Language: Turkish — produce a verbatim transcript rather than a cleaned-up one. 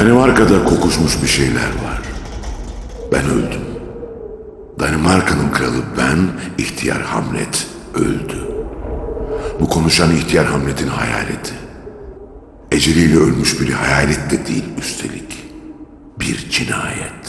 Danimarka'da kokuşmuş bir şeyler var. Ben öldüm. Danimarka'nın kralı ben, ihtiyar Hamlet, öldü. Bu konuşan ihtiyar Hamlet'in hayaleti. Eceliyle ölmüş biri hayalet de değil üstelik. Bir cinayet.